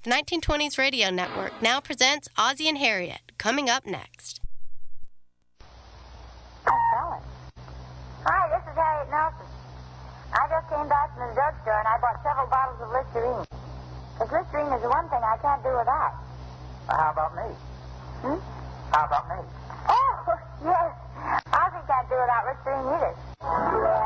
The 1920s Radio Network now presents Ozzie and Harriet, coming up next. Hi, this is Harriet Nelson. I just came back from the drugstore and I bought several bottles of Listerine. Because Listerine is the one thing I can't do without. Well, how about me? How about me? Oh, yes. Ozzie can't do without Listerine either.